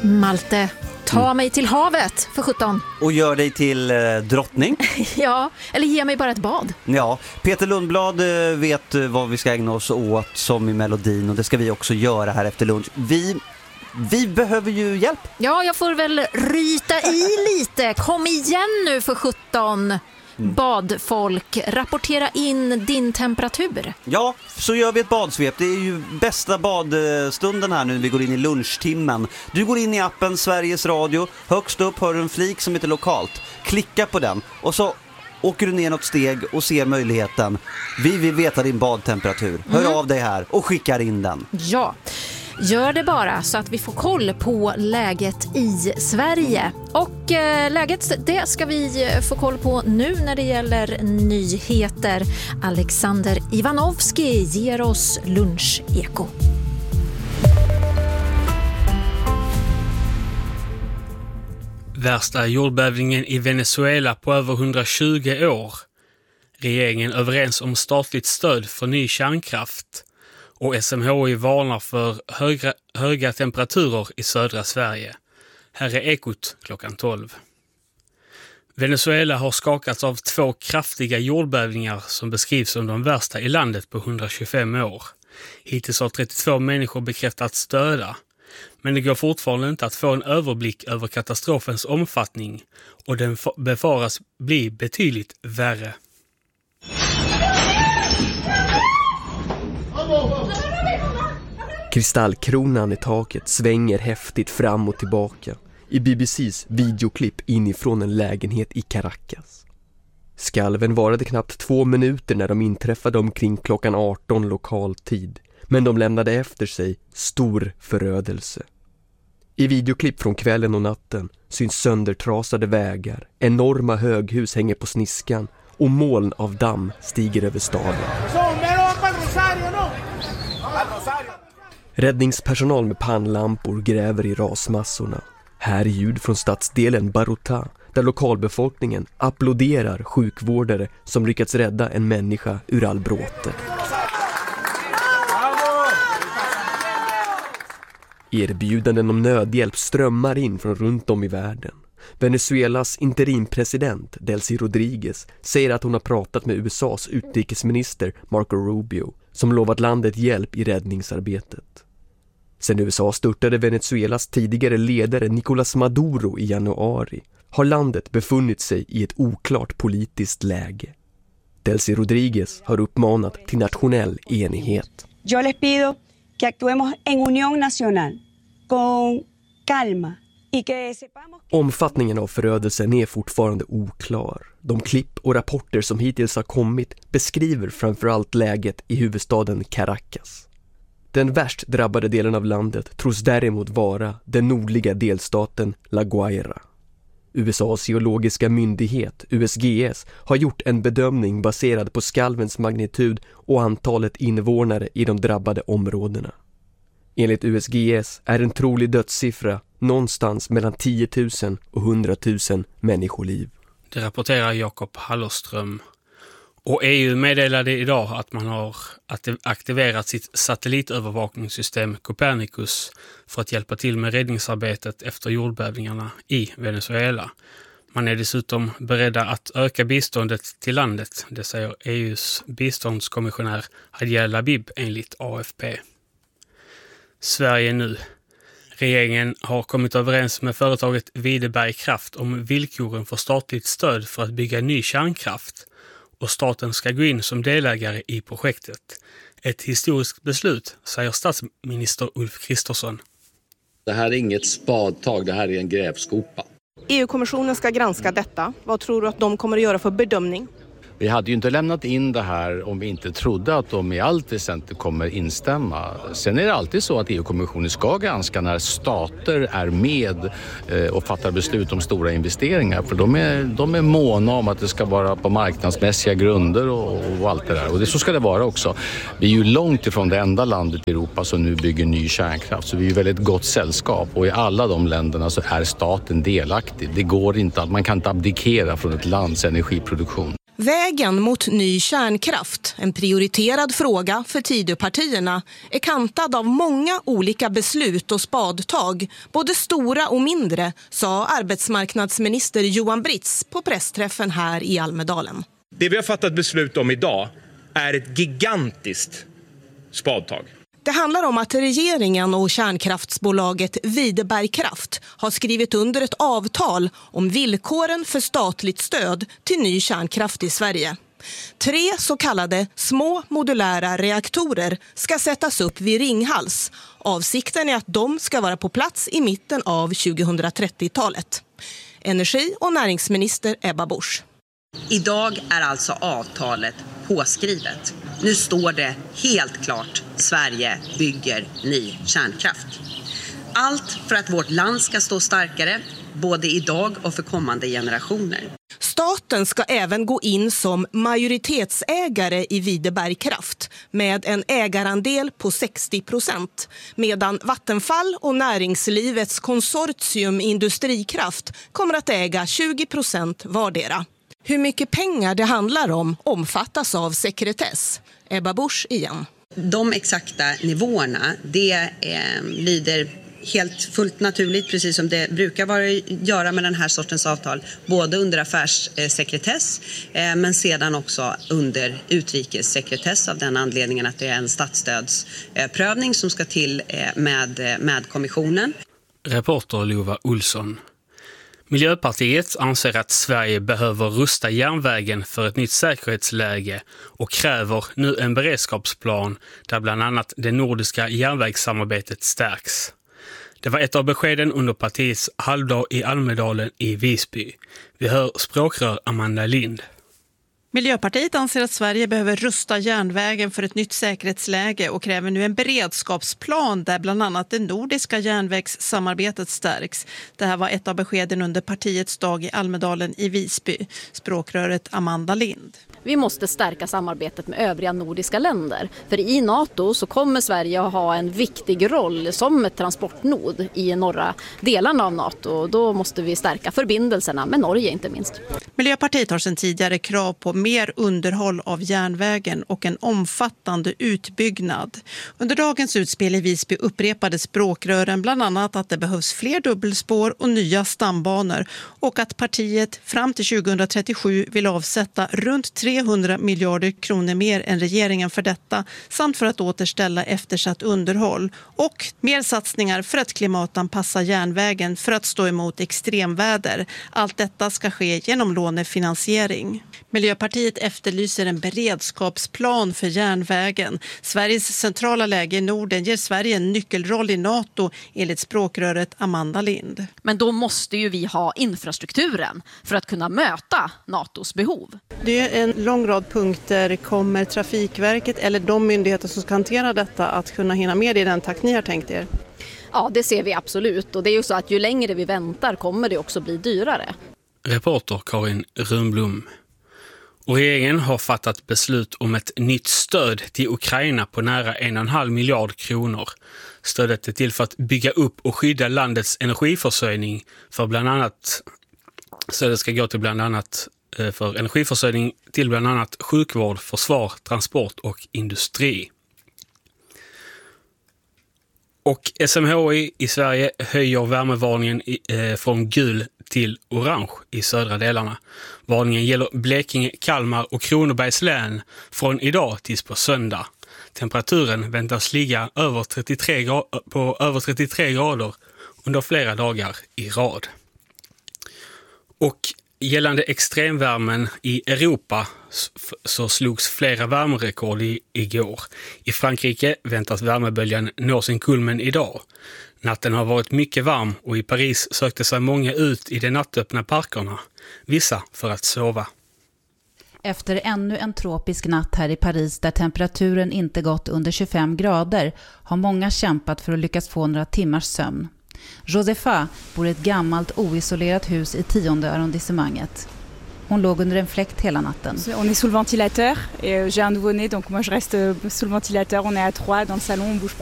Malte, ta mig till havet för 17. Och gör dig till drottning. Ja, eller ge mig bara ett bad. Ja, Peter Lundblad vet vad vi ska ägna oss åt som i melodin, och det ska vi också göra här efter lunch. Vi behöver ju hjälp. Ja, jag får väl ryta i lite. Kom igen nu för 17. Badfolk, rapportera in din temperatur. Ja, så gör vi ett badsvep. Det är ju bästa badstunden här nu när vi går in i lunchtimmen. Du går in i appen Sveriges Radio. Högst upp har du en flik som heter lokalt. Klicka på den och så åker du ner något steg och ser möjligheten. Vi vill veta din badtemperatur. Hör av dig här och skickar in den. Ja, gör det bara så att vi får koll på läget i Sverige. Och läget, det ska vi få koll på nu när det gäller nyheter. Alexander Ivanovski ger oss luncheko. Värsta jordbävningen i Venezuela på över 120 år. Regeringen överens om statligt stöd för ny kärnkraft. Och SMHI varnar för höga temperaturer i södra Sverige. Här är Ekot klockan 12. Venezuela har skakats av 2 kraftiga jordbävningar som beskrivs som de värsta i landet på 125 år. Hittills har 32 människor bekräftats döda. Men det går fortfarande inte att få en överblick över katastrofens omfattning och den befaras bli betydligt värre. Kristallkronan i taket svänger häftigt fram och tillbaka i BBCs videoklipp inifrån en lägenhet i Caracas. Skalven varade knappt 2 minuter när de inträffade omkring klockan 18 lokal tid, men de lämnade efter sig stor förödelse. I videoklipp från kvällen och natten syns söndertrasade vägar, enorma höghus hänger på sniskan och moln av damm stiger över staden. Räddningspersonal med pannlampor gräver i rasmassorna. Här är ljud från stadsdelen Baruta, där lokalbefolkningen applåderar sjukvårdare som lyckats rädda en människa ur all bråte. Erbjudanden om nödhjälp strömmar in från runt om i världen. Venezuelas interimpresident Delcy Rodriguez säger att hon har pratat med USAs utrikesminister Marco Rubio som lovat landet hjälp i räddningsarbetet. Sen USA störtade Venezuelas tidigare ledare Nicolás Maduro i januari har landet befunnit sig i ett oklart politiskt läge. Delcy Rodriguez har uppmanat till nationell enighet. Jag les pido que actuemos en unión nacional con calma. Omfattningen av förödelsen är fortfarande oklar. De klipp och rapporter som hittills har kommit beskriver framförallt läget i huvudstaden Caracas. Den värst drabbade delen av landet tros däremot vara den nordliga delstaten La Guaira. USAs geologiska myndighet, USGS, har gjort en bedömning baserad på skalvens magnitud och antalet invånare i de drabbade områdena. Enligt USGS är en trolig dödssiffra någonstans mellan 10 000 och 100 000 människoliv. Det rapporterar Jakob Hallerström. Och EU meddelade idag att man har aktiverat sitt satellitövervakningssystem Copernicus för att hjälpa till med räddningsarbetet efter jordbävningarna i Venezuela. Man är dessutom beredda att öka biståndet till landet, det säger EUs biståndskommissionär Hadja Labib enligt AFP. Sverige nu. Regeringen har kommit överens med företaget Videberg Kraft om villkoren för statligt stöd för att bygga ny kärnkraft och staten ska gå in som delägare i projektet. Ett historiskt beslut, säger statsminister Ulf Kristersson. Det här är inget spadtag, det här är en grävskopa. EU-kommissionen ska granska detta. Vad tror du att de kommer att göra för bedömning? Vi hade ju inte lämnat in det här om vi inte trodde att de i allt väsentligt kommer instämma. Sen är det alltid så att EU-kommissionen ska granska när stater är med och fattar beslut om stora investeringar. För de är måna om att det ska vara på marknadsmässiga grunder och allt det där. Och så ska det vara också. Vi är ju långt ifrån det enda landet i Europa som nu bygger ny kärnkraft. Så vi är ju väldigt gott sällskap. Och i alla de länderna så är staten delaktig. Det går inte att man kan inte abdikera från ett lands energiproduktion. Vägen mot ny kärnkraft, en prioriterad fråga för Tidöpartierna, är kantad av många olika beslut och spadtag, både stora och mindre, sa arbetsmarknadsminister Johan Britz på pressträffen här i Almedalen. Det vi har fattat beslut om idag är ett gigantiskt spadtag. Det handlar om att regeringen och kärnkraftsbolaget Videbergkraft har skrivit under ett avtal om villkoren för statligt stöd till ny kärnkraft i Sverige. 3 så kallade små modulära reaktorer ska sättas upp vid Ringhals. Avsikten är att de ska vara på plats i mitten av 2030-talet. Energi- och näringsminister Ebba Busch. Idag är alltså avtalet påskrivet. Nu står det helt klart: Sverige bygger ny kärnkraft. Allt för att vårt land ska stå starkare, både idag och för kommande generationer. Staten ska även gå in som majoritetsägare i Videbergkraft med en ägarandel på 60%, medan Vattenfall och näringslivets konsortium Industrikraft kommer att äga 20% vardera. Hur mycket pengar det handlar om omfattas av sekretess. Ebba Busch igen. De exakta nivåerna, det lyder helt fullt naturligt, precis som det brukar göra med den här sortens avtal, både under affärssekretess men sedan också under utrikessekretess, av den anledningen att det är en statsstödsprövning som ska till med kommissionen. Reporter Lova Olsson. Miljöpartiet anser att Sverige behöver rusta järnvägen för ett nytt säkerhetsläge och kräver nu en beredskapsplan där bland annat det nordiska järnvägssamarbetet stärks. Det var ett av beskeden under partiets halvdag i Almedalen i Visby. Vi hör språkrör Amanda Lind. Miljöpartiet anser att Sverige behöver rusta järnvägen för ett nytt säkerhetsläge och kräver nu en beredskapsplan där bland annat det nordiska järnvägssamarbetet stärks. Det här var ett av beskeden under partiets dag i Almedalen i Visby. Språkröret Amanda Lind. Vi måste stärka samarbetet med övriga nordiska länder. För i NATO så kommer Sverige att ha en viktig roll som ett transportnod i norra delarna av NATO. Då måste vi stärka förbindelserna med Norge inte minst. Miljöpartiet har sedan tidigare krav på mer underhåll av järnvägen och en omfattande utbyggnad. Under dagens utspel i Visby upprepade språkrören bland annat att det behövs fler dubbelspår och nya stambanor och att partiet fram till 2037 vill avsätta runt 300 miljarder kronor mer än regeringen för detta, samt för att återställa eftersatt underhåll och mer satsningar för att klimatanpassa järnvägen för att stå emot extremväder. Allt detta ska ske genom lånefinansiering. Miljöpartiet efterlyser en beredskapsplan för järnvägen. Sveriges centrala läge i Norden ger Sverige en nyckelroll i NATO enligt språkröret Amanda Lind. Men då måste ju vi ha infrastrukturen för att kunna möta NATOs behov. Det är en lång rad punkter. Kommer Trafikverket eller de myndigheter som ska hantera detta att kunna hinna med i den takt ni har tänkt er? Ja, det ser vi absolut. Och det är ju så att ju längre vi väntar kommer det också bli dyrare. Reporter Karin Rundblom. Och regeringen har fattat beslut om ett nytt stöd till Ukraina på nära 1,5 miljard kronor. Stödet är till för att bygga upp och skydda landets energiförsörjning för bland annat. Stödet ska gå till bland annat för energiförsörjning till bland annat sjukvård, försvar, transport och industri. Och SMHI i Sverige höjer värmevarningen från gul till orange i södra delarna. Varningen gäller Blekinge, Kalmar och Kronobergs län från idag tills på söndag. Temperaturen väntas ligga på över 33 grader under flera dagar i rad. Och gällande extremvärmen i Europa så slogs flera värmerekord igår. I Frankrike väntas värmeböljan nå sin kulmen idag. Natten har varit mycket varm och i Paris sökte sig många ut i de nattöppna parkerna, vissa för att sova. Efter ännu en tropisk natt här i Paris där temperaturen inte gått under 25 grader har många kämpat för att lyckas få några timmars sömn. Josefa bor i ett gammalt oisolerat hus i 10:e arrondissemanget. Hon låg under en fläkt hela natten. On est sous le ventilateur et j'ai un nouveau-né donc moi je reste sous le ventilateur. On est à 3 dans le salon, on bouge pas.